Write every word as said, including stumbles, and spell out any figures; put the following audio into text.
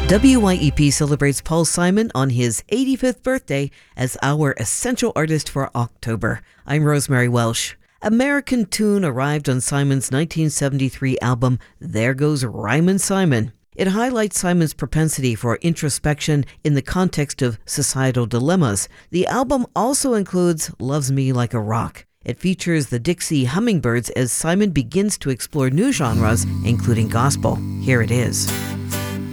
W Y E P celebrates Paul Simon on his eighty-fifth birthday as our essential artist for October. I'm Rosemary Welsh. American Tune arrived on Simon's nineteen seventy-three album, There Goes Rhymin' Simon. It highlights Simon's propensity for introspection in the context of societal dilemmas. The album also includes Loves Me Like a Rock. It features the Dixie Hummingbirds as Simon begins to explore new genres, including gospel. Here it is.